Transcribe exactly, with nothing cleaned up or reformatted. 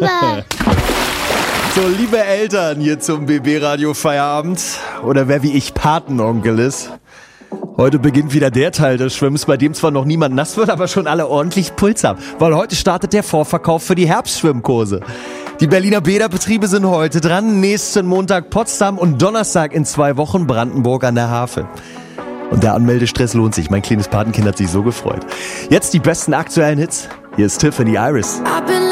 Super. So, liebe Eltern hier zum B B-Radio Feierabend oder wer wie ich Patenonkel ist. Heute beginnt wieder der Teil des Schwimmens, bei dem zwar noch niemand nass wird, aber schon alle ordentlich Puls haben. Weil heute startet der Vorverkauf für die Herbstschwimmkurse. Die Berliner Bäderbetriebe sind heute dran, nächsten Montag Potsdam und Donnerstag in zwei Wochen Brandenburg an der Havel. Und der Anmeldestress lohnt sich, mein kleines Patenkind hat sich so gefreut. Jetzt die besten aktuellen Hits. Hier ist Tiffany Iris.